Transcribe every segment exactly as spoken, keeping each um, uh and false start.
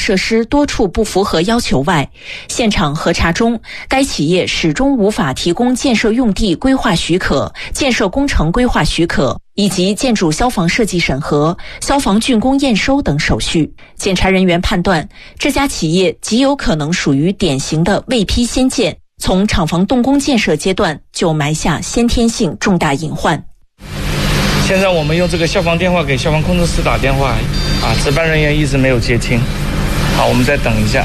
设施多处不符合要求外，现场核查中，该企业始终无法提供建设用地规划许可、建设工程规划许可以及建筑消防设计审核、消防竣工验收等手续。检查人员判断，这家企业极有可能属于典型的未批先建，从厂房动工建设阶段就埋下先天性重大隐患。 现在我们用这个消防电话给消防控制室打电话，啊，值班人员一直没有接听，好，我们再等一下。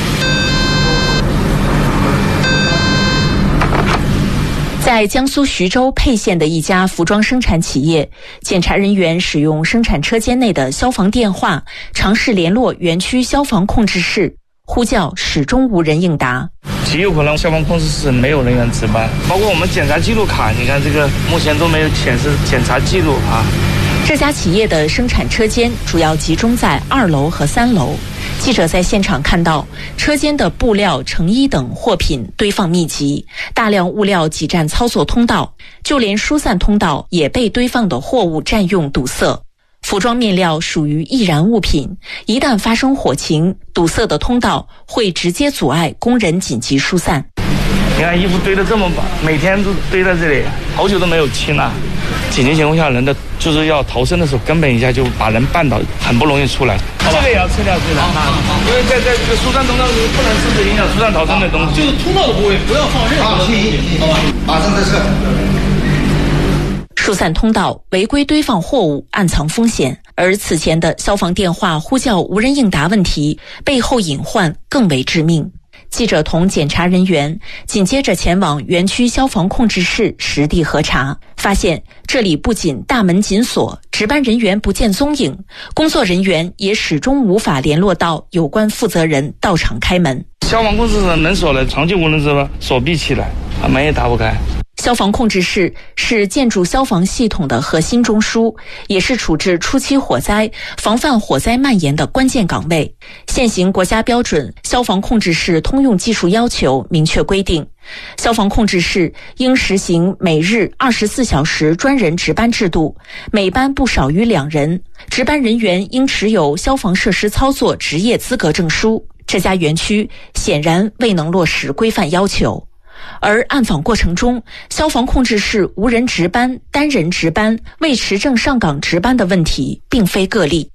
在江苏徐州沛县的一家服装生产企业，检查人员使用生产车间内的消防电话，尝试联络园区消防控制室，呼叫始终无人应答。 极有可能消防控制室没有人员值班，包括我们检查记录卡，你看这个目前都没有显示检查记录啊。 这家企业的生产车间主要集中在二楼和三楼。记者在现场看到，车间的布料、成衣等货品堆放密集，大量物料挤占操作通道，就连疏散通道也被堆放的货物占用堵塞。服装面料属于易燃物品，一旦发生火情，堵塞的通道会直接阻碍工人紧急疏散。 你看衣服堆得这么满，每天都堆在这里，好久都没有清了。紧急情况下，人的就是要逃生的时候，根本一下就把人绊倒，很不容易出来。这个也要撤掉，对的，因为在在这个疏散通道里不能实质影响疏散逃生的东西。 就是通道的部位不要放任何的东西，好吧？马上再撤。 疏散通道违规堆放货物，暗藏风险。而此前的消防电话呼叫无人应答问题，背后隐患更为致命。记者同检查人员紧接着前往园区消防控制室实地核查，发现这里不仅大门紧锁，值班人员不见踪影，工作人员也始终无法联络到有关负责人到场开门。 消防控制室门锁了，长期无人值班，锁闭起来，啊，门也打不开。 消防控制室是建筑消防系统的核心中枢，也是处置初期火灾、防范火灾蔓延的关键岗位。现行国家标准《消防控制室通用技术要求》明确规定，消防控制室应实行每日二十四小时专人值班制度，每班不少于两人，值班人员应持有消防设施操作职业资格证书。这家园区显然未能落实规范要求。而暗访过程中，消防控制室无人值班、单人值班、未持证上岗值班的问题并非个例。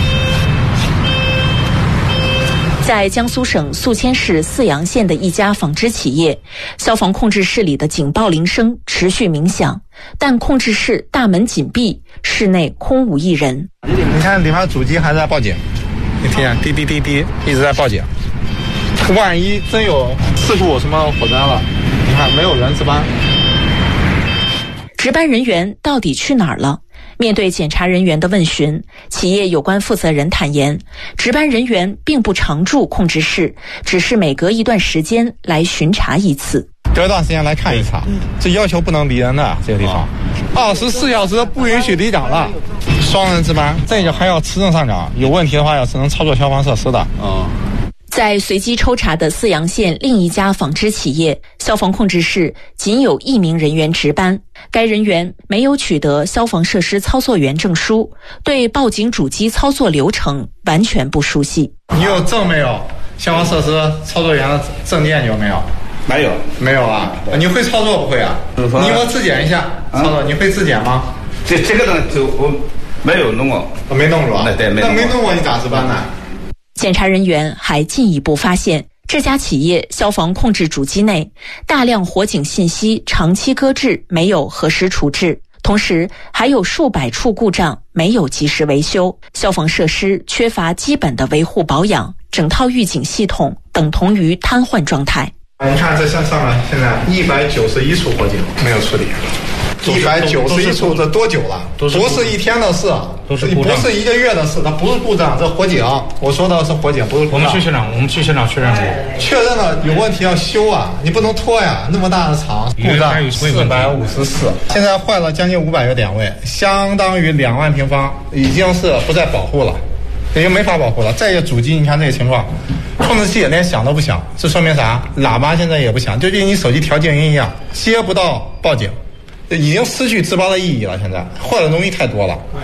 在江苏省宿迁市泗阳县的一家纺织企业，消防控制室里的警报铃声持续鸣响，但控制室大门紧闭，室内空无一人。 你看里面主机还在报警，你听滴滴滴滴一直在报警。万一真有事故什么火灾了，你看没有人值班。 值班人员到底去哪儿了？面对检查人员的问询，企业有关负责人坦言，值班人员并不常驻控制室，只是每隔一段时间来巡查一次。 隔一段时间来看一查，这要求不能离人的这个地方，二十四小时不允许离岗了，双人值班，这个还要持证上岗，有问题的话要只能操作消防设施的。 哦。 在随机抽查的泗阳县另一家纺织企业，消防控制室仅有一名人员值班，该人员没有取得消防设施操作员证书，对报警主机操作流程完全不熟悉。 你有证没有？消防设施操作员的证件有没有？ 没有， 没有啊？你会操作不会啊？你给我自检一下操作，你会自检吗？ 这这个呢，就我没有弄过， 我没弄过。 对，没那没弄过你咋值班呢？ 检查人员还进一步发现，这家企业消防控制主机内大量火警信息长期搁置，没有核实处置，同时还有数百处故障没有及时维修，消防设施缺乏基本的维护保养，整套预警系统等同于瘫痪状态。 你看这上上面现在一百九十一处火警没有处理，一百九十一处，这多久了？不是一天的事，不是一个月的事，它不是故障，这火警，我说的是火警，不是故障。 我们去现场，我们去现场确认过， 确认了有问题要修啊，你不能拖呀，那么大的厂，故障四百五十四，现在坏了将近五百个点位，相当于两万平方，已经是不再保护了，已经没法保护了。再一个主机，你看这个情况，控制器也连响都不响，这说明啥？喇叭现在也不响，就跟你手机调静音一样，接不到报警。已经失去值班的意义了，现在坏的东西太多了。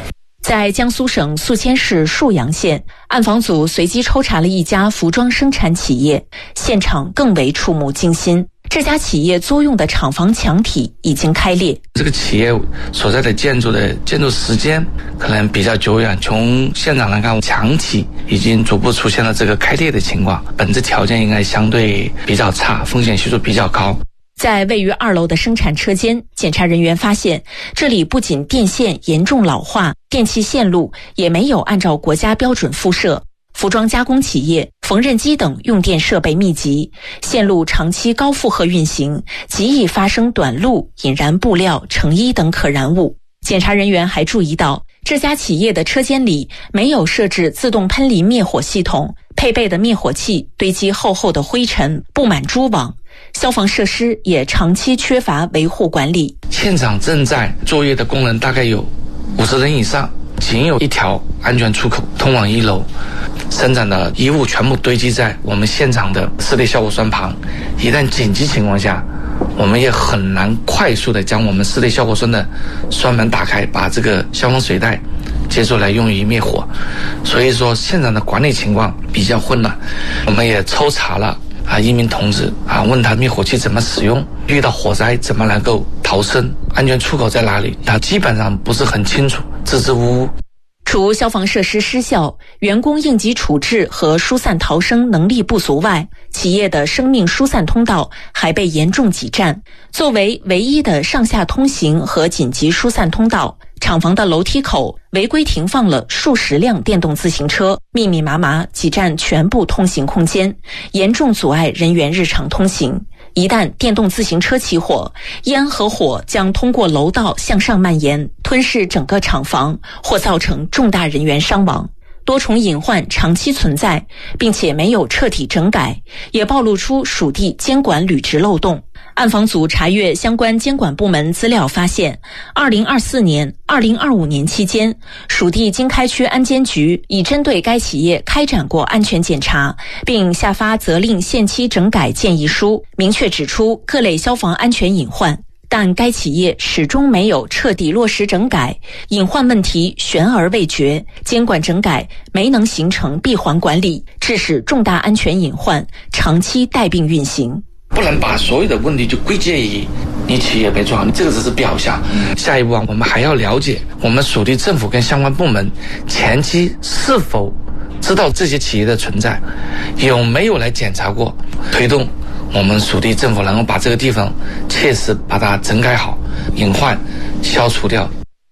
在江苏省宿迁市沭阳县，暗访组随机抽查了一家服装生产企业，现场更为触目惊心。这家企业租用的厂房墙体已经开裂。 这个企业所在的建筑的建筑时间可能比较久远，从现场来看，墙体已经逐步出现了这个开裂的情况，本质条件应该相对比较差，风险系数比较高。 在位于二楼的生产车间，检查人员发现，这里不仅电线严重老化，电气线路也没有按照国家标准敷设。服装加工企业、缝纫机等用电设备密集，线路长期高负荷运行，极易发生短路、引燃布料、成衣等可燃物。检查人员还注意到，这家企业的车间里没有设置自动喷淋灭火系统，配备的灭火器堆积厚厚的灰尘，布满蛛网。消防设施也长期缺乏维护管理。 现场正在作业的工人大概有五十人以上，仅有一条安全出口通往一楼，生产的衣物全部堆积在我们现场的室内消火栓旁。一旦紧急情况下，我们也很难快速的将我们室内消火栓的栓门打开，把这个消防水带接出来用于灭火。所以说现场的管理情况比较混乱。我们也抽查了啊一名同志啊，问他灭火器怎么使用，遇到火灾怎么能够逃生，安全出口在哪里，他基本上不是很清楚，支支吾吾。 除消防设施失效、员工应急处置和疏散逃生能力不足外，企业的生命疏散通道还被严重挤占。作为唯一的上下通行和紧急疏散通道，厂房的楼梯口违规停放了数十辆电动自行车，密密麻麻挤占全部通行空间，严重阻碍人员日常通行。一旦电动自行车起火，烟和火将通过楼道向上蔓延，吞噬整个厂房，或造成重大人员伤亡。多重隐患长期存在，并且没有彻底整改，也暴露出属地监管履职漏洞。暗访组查阅相关监管部门资料发现，二零二四年、二零二五年期间，属地经开区安监局已针对该企业开展过安全检查，并下发责令限期整改建议书，明确指出各类消防安全隐患。但该企业始终没有彻底落实整改，隐患问题悬而未决，监管整改没能形成闭环管理，致使重大安全隐患长期带病运行。 不能把所有的问题就归结于你企业没做好，你这个只是表象。下一步啊，我们还要了解我们属地政府跟相关部门前期是否知道这些企业的存在，有没有来检查过，推动我们属地政府能够把这个地方切实把它整改好，隐患消除掉。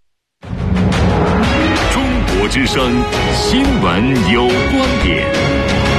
中国之声新闻有观点。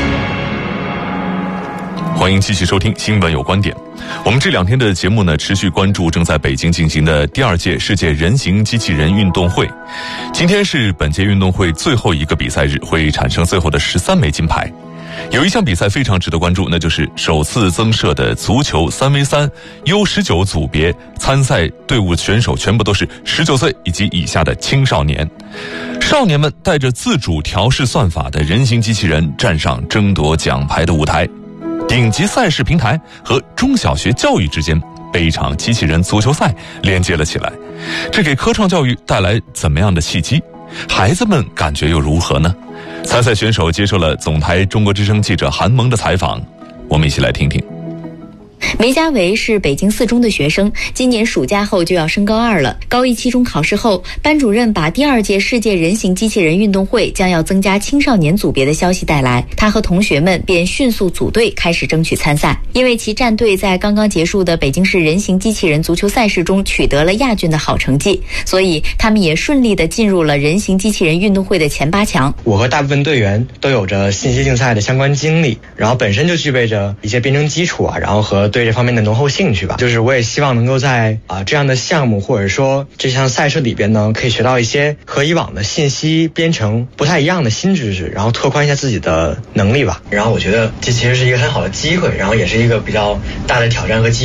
欢迎继续收听新闻有观点。我们这两天的节目呢，持续关注正在北京进行的第二届世界人形机器人运动会。今天是本届运动会最后一个比赛日，会产生最后的十三枚金牌。有一项比赛非常值得关注，那就是首次增设的足球 三 V 三 U 十九 组别，参赛队伍选手全部都是十九岁以及以下的青少年。少年们带着自主调试算法的人形机器人站上争夺奖牌的舞台。顶级赛事平台和中小学教育之间被一场机器人足球赛连接了起来，这给科创教育带来怎么样的契机？孩子们感觉又如何呢？参赛选手接受了总台中国之声记者韩萌的采访，我们一起来听听。 梅家维是北京四中的学生，今年暑假后就要升高二了。高一期中考试后，班主任把第二届世界人形机器人运动会将要增加青少年组别的消息带来，他和同学们便迅速组队开始争取参赛。因为其战队在刚刚结束的北京市人形机器人足球赛事中取得了亚军的好成绩，所以他们也顺利地进入了人形机器人运动会的前八强。 我和大部分队员都有着信息竞赛的相关经历，然后本身就具备着一些编程基础啊，然后和对这方面的浓厚兴趣吧。就是我也希望能够在啊、呃、这样的项目或者说这项赛事里边呢，可以学到一些和以往的信息编程不太一样的新知识，然后拓宽一下自己的能力吧。然后我觉得这其实是一个很好的机会，然后也是一个比较大的挑战和机遇。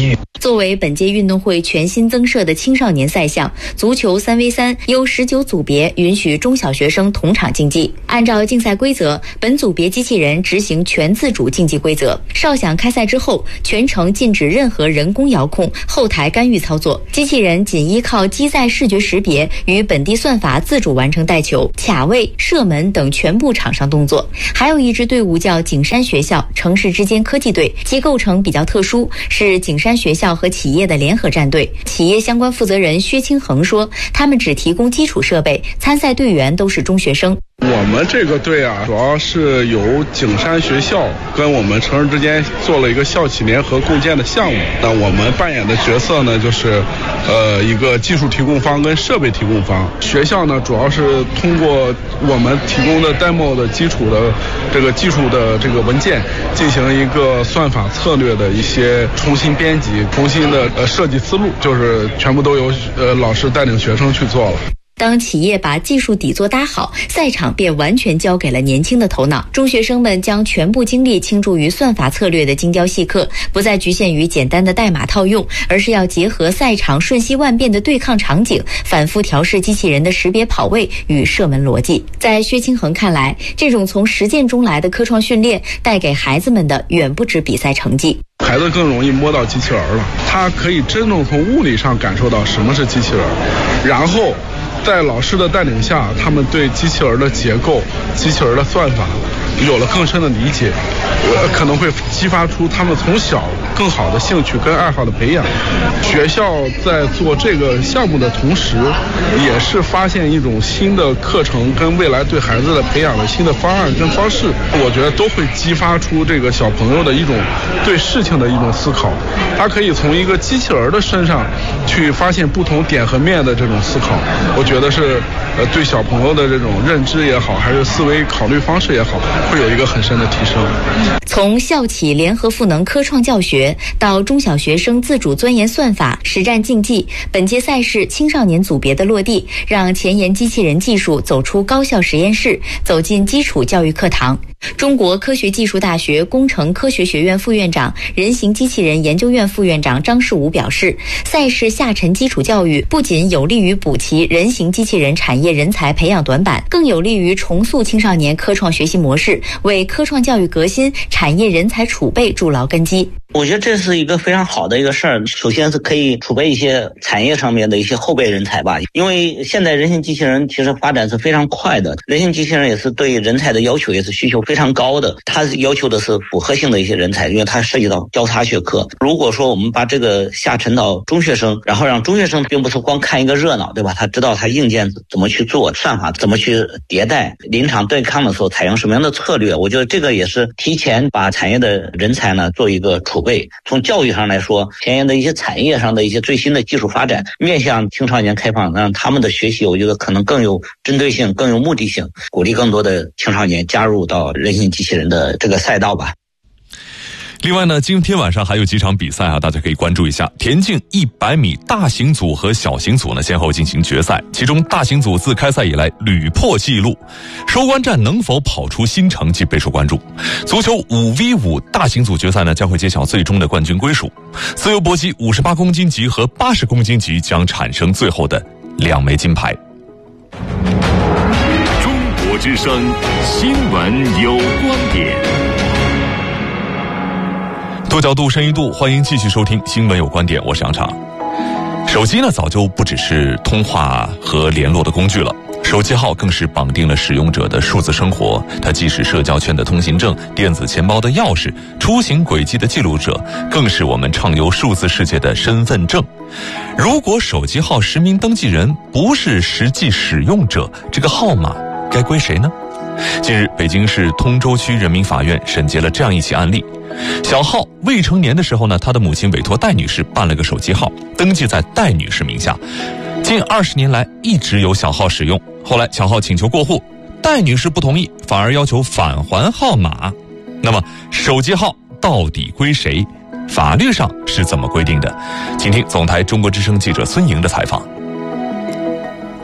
作为本届运动会全新增设的青少年赛项，足球三 V 三由十九组别允许中小学生同场竞技。按照竞赛规则，本组别机器人执行全自主竞技规则。哨响开赛之后，全程禁止任何人工遥控、后台干预操作，机器人仅依靠机载视觉识别与本地算法自主完成带球、卡位、射门等全部场上动作。还有一支队伍叫景山学校城市之间科技队，其构成比较特殊，是景山学校和企业的联合战队。企业相关负责人薛清恒说，他们只提供基础设备，参赛队员都是中学生。 我们这个队啊，主要是由景山学校跟我们城市之间做了一个校企联合共建的项目。那我们扮演的角色呢，就是呃一个技术提供方跟设备提供方。学校呢，主要是通过我们提供的 demo 的基础的这个技术的这个文件，进行一个算法策略的一些重新编辑、重新的呃设计思路，就是全部都由呃老师带领学生去做了。 当企业把技术底座搭好，赛场便完全交给了年轻的头脑。中学生们将全部精力倾注于算法策略的精雕细刻，不再局限于简单的代码套用，而是要结合赛场瞬息万变的对抗场景，反复调试机器人的识别跑位与射门逻辑。在薛清恒看来，这种从实践中来的科创训练带给孩子们的远不止比赛成绩。 孩子更容易摸到机器人了，他可以真正从物理上感受到什么是机器人，然后在老师的带领下，他们对机器人的结构、机器人的算法有了更深的理解，可能会激发出他们从小更好的兴趣跟爱好的培养。学校在做这个项目的同时，也是发现一种新的课程跟未来对孩子的培养的新的方案跟方式，我觉得都会激发出这个小朋友的一种对事情的一种思考。他可以从一个机器人的身上去发现不同点和面的这种思考，我觉得是呃对小朋友的这种认知也好，还是思维考虑方式也好，会有一个很深的提升。 从校企联合赋能科创教学到中小学生自主钻研算法、实战竞技，本届赛事青少年组别的落地，让前沿机器人技术走出高校实验室，走进基础教育课堂。中国科学技术大学工程科学学院副院长、人形机器人研究院副院长张世武表示，赛事下沉基础教育不仅有利于补齐人形机器人产业人才培养短板，更有利于重塑青少年科创学习模式，为科创教育革新、产业人才储备筑牢根基。 我觉得这是一个非常好的一个事儿。首先是可以储备一些产业上面的一些后备人才吧，因为现在人形机器人其实发展是非常快的，人形机器人也是对人才的要求也是需求非常高的，它要求的是复合性的一些人才，因为它涉及到交叉学科。如果说我们把这个下沉到中学生，然后让中学生并不是光看一个热闹，对吧？他知道他硬件怎么去做，算法怎么去迭代，临场对抗的时候采用什么样的策略，我觉得这个也是提前把产业的人才呢做一个储备。从教育上来说，前沿的一些产业上的一些最新的技术发展面向青少年开放，让他们的学习我觉得可能更有针对性、更有目的性，鼓励更多的青少年加入到人形机器人的这个赛道吧。 另外呢，今天晚上还有几场比赛啊，大家可以关注一下。田径一百米大型组和小型组呢先后进行决赛，其中大型组自开赛以来屡破纪录，收官战能否跑出新成绩备受关注。足球五 V 五大型组决赛呢将会揭晓最终的冠军归属。自由搏击五十八公斤级和八十公斤级将产生最后的两枚金牌。 中国之声新闻有观点。 多角度深一度，欢迎继续收听新闻有观点，我是杨畅。手机呢早就不只是通话和联络的工具了，手机号更是绑定了使用者的数字生活，它既是社交圈的通行证、电子钱包的钥匙、出行轨迹的记录者，更是我们畅游数字世界的身份证。如果手机号实名登记人不是实际使用者，这个号码该归谁呢？近日，北京市通州区人民法院审结了这样一起案例。小浩未成年的时候呢，他的母亲委托戴女士办了个手机号，登记在戴女士名下。近二十年来一直由小浩使用，后来小浩请求过户，戴女士不同意，反而要求返还号码。那么手机号到底归谁？法律上是怎么规定的？请听总台中国之声记者孙莹的采访。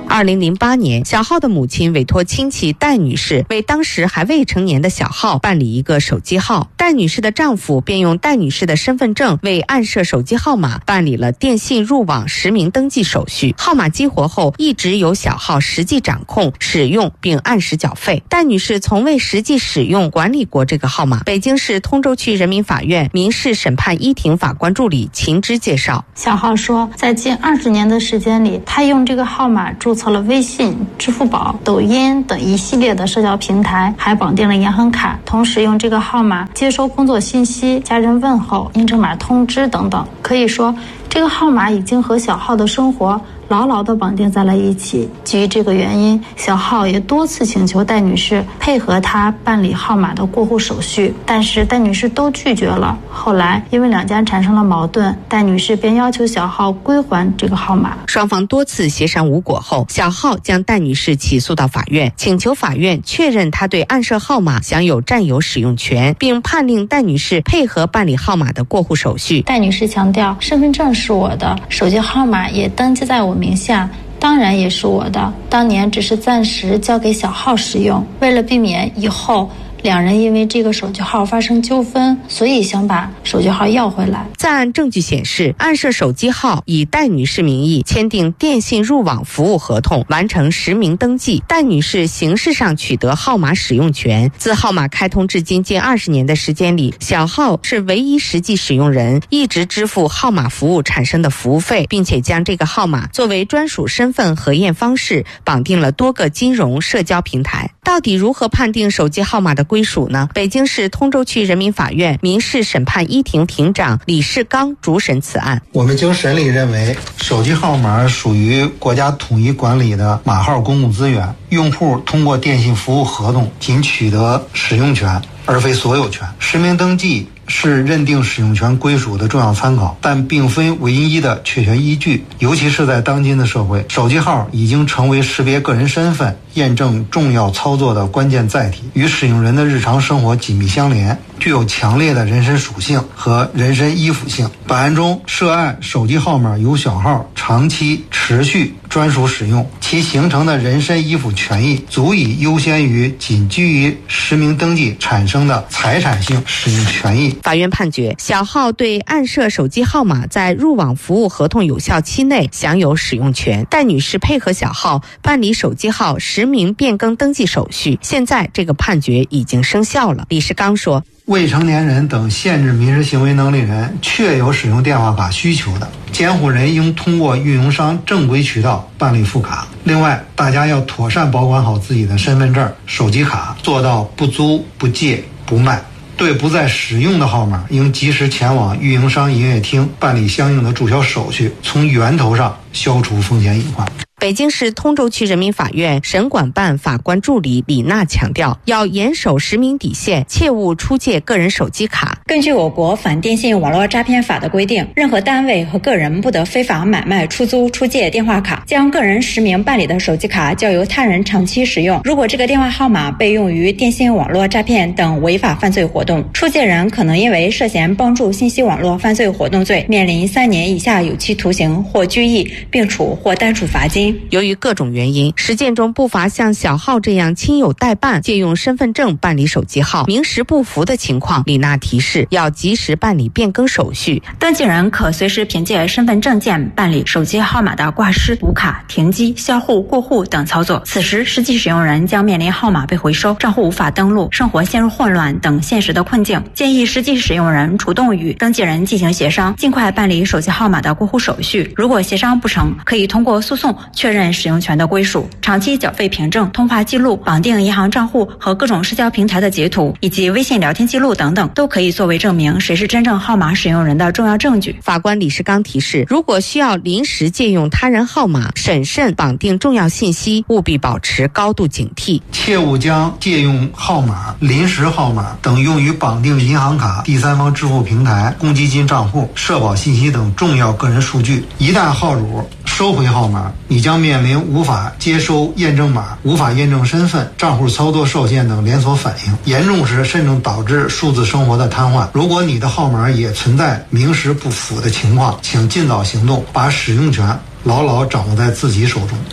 二零零八年，小浩的母亲委托亲戚戴女士为当时还未成年的小浩办理一个手机号，戴女士的丈夫便用戴女士的身份证为暗设手机号码办理了电信入网实名登记手续。号码激活后，一直由小浩实际掌控、使用并按时缴费。戴女士从未实际使用管理过这个号码。北京市通州区人民法院民事审判一庭法官助理秦芝介绍， 小浩说，在近二十年的时间里，他用这个号码注册了微信、支付宝、抖音等一系列的社交平台，还绑定了银行卡，同时用这个号码接收工作信息、家人问候、验证码通知等等。可以说，这个号码已经和小浩的生活牢牢地绑定在了一起。基于这个原因，小浩也多次请求戴女士配合他办理号码的过户手续，但是戴女士都拒绝了。后来因为两家产生了矛盾，戴女士便要求小浩归还这个号码。 双方多次协商无果后，小浩将戴女士起诉到法院，请求法院确认他对暗设号码享有占有使用权，并判令戴女士配合办理号码的过户手续。 戴女士强调，身份证是我的，手机号码也登记在我名下，当然也是我的，当年只是暂时交给小浩使用，为了避免以后两人因为这个手机号发生纠纷，所以想把手机号要回来。 在案证据显示，暗设手机号以戴女士名义签订电信入网服务合同，完成实名登记。戴女士形式上取得号码使用权。自号码开通至今近二十年的时间里，小浩是唯一实际使用人，一直支付号码服务产生的服务费，并且将这个号码作为专属身份核验方式绑定了多个金融社交平台。到底如何判定手机号码的归属呢？北京市通州区人民法院民事审判一庭庭长李世刚主审此案。 我们经审理认为，手机号码属于国家统一管理的码号公共资源，用户通过电信服务合同仅取得使用权，而非所有权。实名登记是认定使用权归属的重要参考，但并非唯一的确权依据。尤其是在当今的社会，手机号已经成为识别个人身份、验证重要操作的关键载体，与使用人的日常生活紧密相连，具有强烈的人身属性和人身依附性。本案中，涉案手机号码由小号长期持续专属使用，其形成的人身依附权益足以优先于仅基于实名登记产生的财产性使用权益。 法院判决，小浩对暗设手机号码在入网服务合同有效期内享有使用权。戴女士配合小浩办理手机号实名变更登记手续，现在这个判决已经生效了。李世刚说， 未成年人等限制民事行为能力人确有使用电话卡需求的，监护人应通过运营商正规渠道办理复卡。另外，大家要妥善保管好自己的身份证、手机卡，做到不租、不借、不卖。对不再使用的号码，应及时前往运营商营业厅办理相应的注销手续，从源头上消除风险隐患。 北京市通州区人民法院审管办法官助理李娜强调，要严守实名底线，切勿出借个人手机卡。 根据我国反电信网络诈骗法的规定，任何单位和个人不得非法买卖、出租、出借电话卡，将个人实名办理的手机卡交由他人长期使用。如果这个电话号码被用于电信网络诈骗等违法犯罪活动，出借人可能因为涉嫌帮助信息网络犯罪活动罪，面临三年以下有期徒刑或拘役，并处或单处罚金。 由于各种原因，实践中不乏像小浩这样亲友代办借用身份证办理手机号名实不符的情况。李娜提示要及时办理变更手续， 登记人可随时凭借身份证件办理手机号码的挂失、补卡、停机、销户、过户等操作。此时实际使用人将面临号码被回收、账户无法登录、生活陷入混乱等现实的困境。建议实际使用人主动与登记人进行协商，尽快办理手机号码的过户手续。如果协商不成，可以通过诉讼确认使用权的归属。长期缴费凭证、通话记录、绑定银行账户和各种社交平台的截图，以及微信聊天记录等等，都可以作为证明谁是真正号码使用人的重要证据。 法官李世刚提示，如果需要临时借用他人号码，审慎绑定重要信息，务必保持高度警惕， 切勿将借用号码、临时号码等用于绑定银行卡、第三方支付平台、公积金账户、社保信息等重要个人数据。一旦号主收回号码，你将面临无法接收验证码、无法验证身份、账户操作受限等连锁反应，严重时甚至导致数字生活的瘫痪。如果你的号码也存在名实不符的情况，请尽早行动，把使用权牢牢掌握在自己手中。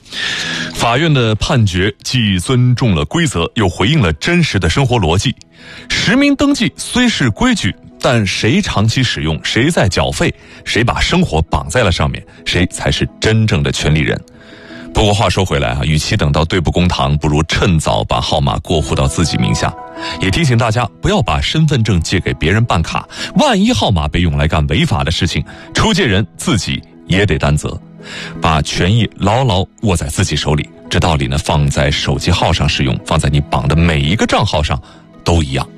法院的判决既尊重了规则，又回应了真实的生活逻辑。实名登记虽是规矩，但谁长期使用，谁在缴费，谁把生活绑在了上面，谁才是真正的权利人。不过话说回来啊，与其等到对簿公堂，不如趁早把号码过户到自己名下。也提醒大家不要把身份证借给别人办卡，万一号码被用来干违法的事情，出借人自己也得担责。把权益牢牢握在自己手里，这道理呢，放在手机号上使用，放在你绑的每一个账号上都一样。